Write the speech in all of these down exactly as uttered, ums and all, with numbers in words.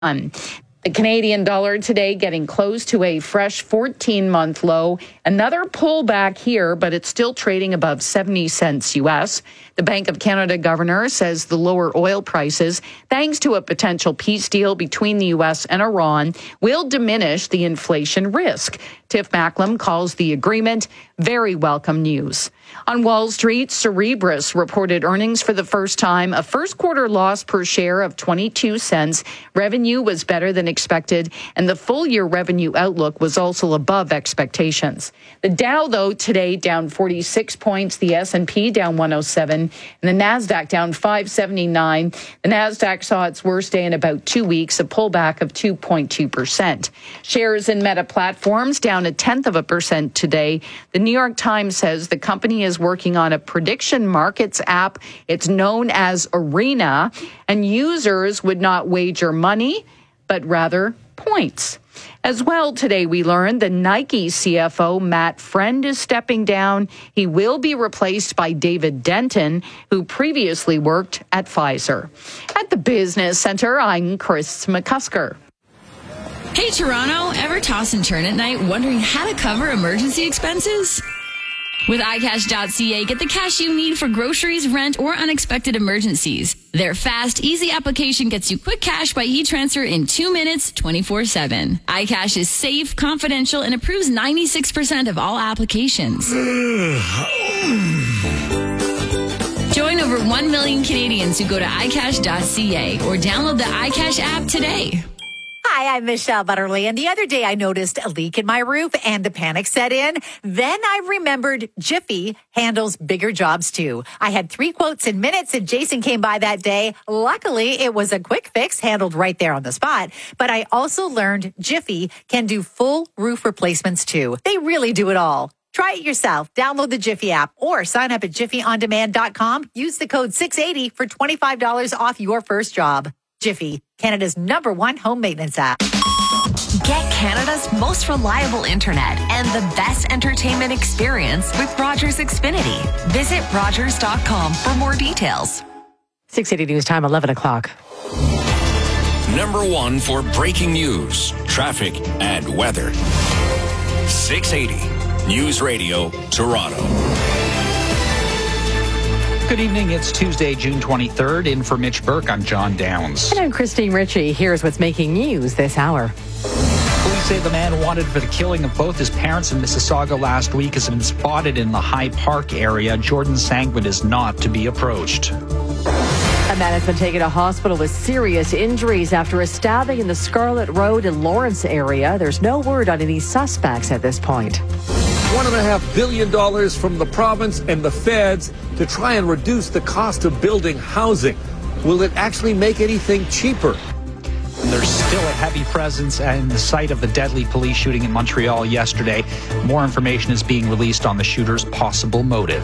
Um, The Canadian dollar today getting close to a fresh fourteen-month low. Another pullback here, but it's still trading above seventy cents U S. The Bank of Canada governor says the lower oil prices, thanks to a potential peace deal between the U S and Iran, will diminish the inflation risk. Tiff Macklem calls the agreement very welcome news. On Wall Street, Cerebras reported earnings for the first time, a first quarter loss per share of twenty-two cents. Revenue was better than expected, and the full year revenue outlook was also above expectations. The Dow, though, today down forty-six points, the S and P down one oh seven, and the NASDAQ down five seventy-nine. The NASDAQ saw its worst day in about two weeks, a pullback of two point two percent. Shares in Meta Platforms down a tenth of a percent today. The New York Times says the company is working on a prediction markets app. It's known as Arena, and users would not wager money, but rather points. As well, today we learned the Nike C F O, Matt Friend, is stepping down. He will be replaced by David Denton, who previously worked at Pfizer. At the Business Center, I'm Chris McCusker. Hey, Toronto, ever toss and turn at night wondering how to cover emergency expenses? With i cash dot c a, get the cash you need for groceries, rent, or unexpected emergencies. Their fast, easy application gets you quick cash by e-transfer in two minutes, twenty-four seven. iCash is safe, confidential, and approves ninety-six percent of all applications. Join over one million Canadians who go to i cash dot c a or download the iCash app today. Hi, I'm Michelle Butterly, and the other day I noticed a leak in my roof and the panic set in. Then I remembered Jiffy handles bigger jobs too. I had three quotes in minutes and Jason came by that day. Luckily, it was a quick fix handled right there on the spot. But I also learned Jiffy can do full roof replacements too. They really do it all. Try it yourself. Download the Jiffy app or sign up at jiffy on demand dot com. Use the code six eighty for twenty-five dollars off your first job. Jiffy, Canada's number one home maintenance app. Get Canada's most reliable internet and the best entertainment experience with Rogers Xfinity. Visit rogers dot com for more details. six eighty News Time, eleven o'clock. Number one for breaking news, traffic, and weather. six eighty News Radio, Toronto. Good evening. It's Tuesday, June twenty-third. In for Mitch Burke, I'm John Downs. And I'm Christine Ritchie. Here's what's making news this hour. Police say the man wanted for the killing of both his parents in Mississauga last week has been spotted in the High Park area. Jordan Sangman is not to be approached. A man has been taken to hospital with serious injuries after a stabbing in the Scarlet Road in Lawrence area. There's no word on any suspects at this point. One and a half billion dollars from the province and the feds to try and reduce the cost of building housing. Will it actually make anything cheaper? There's still a heavy presence in the site of the deadly police shooting in Montreal yesterday. More information is being released on the shooter's possible motive.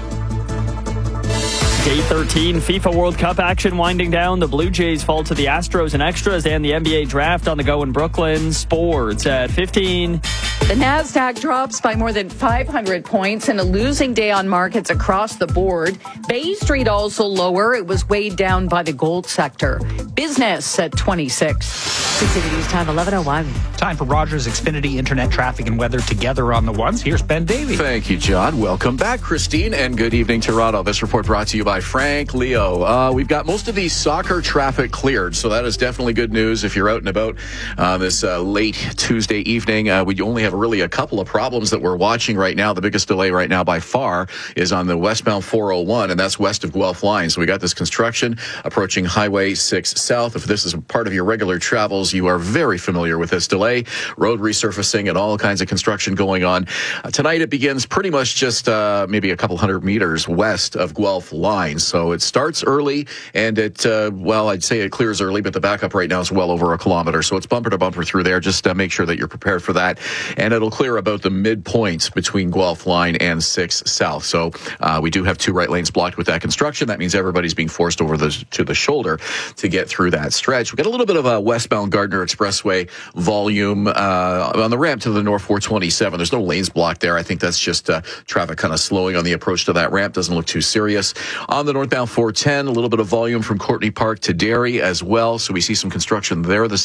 Day thirteen, FIFA World Cup action winding down. The Blue Jays fall to the Astros in extras, and the N B A draft on the go in Brooklyn. Sports at fifteen. The NASDAQ drops by more than five hundred points in a losing day on markets across the board. Bay Street also lower. It was weighed down by the gold sector. Business at twenty-six. six eighty News Time, eleven oh one. Time for Rogers Xfinity internet traffic and weather together on the ones. Here's Ben Davey. Thank you, John. Welcome back, Christine, and good evening, Toronto. This report brought to you by Frank Leo. Uh, we've got most of the soccer traffic cleared, so that is definitely good news if you're out and about uh, this uh, late Tuesday evening. Uh, we only have really a couple of problems that we're watching right now. The biggest delay right now by far is on the westbound four oh one, and that's west of Guelph line. So we got this construction approaching Highway six South. If this is a part of your regular travels, you are very familiar with this delay. Road resurfacing and all kinds of construction going on. Uh, tonight it begins pretty much just uh, maybe a couple hundred meters west of Guelph line. So it starts early, and it, uh, well, I'd say it clears early, but the backup right now is well over a kilometer. So it's bumper to bumper through there. Just uh, make sure that you're prepared for that. And it'll clear about the midpoint between Guelph line and six South. So uh, we do have two right lanes blocked with that construction. That means everybody's being forced over the, to the shoulder to get through that stretch. We've got a little bit of a westbound Gardner Expressway volume uh, on the ramp to the North four twenty-seven. There's no lanes blocked there. I think that's just uh, traffic kind of slowing on the approach to that ramp. Doesn't look too serious. On the northbound four ten, a little bit of volume from Courtney Park to Derry as well. So we see some construction there this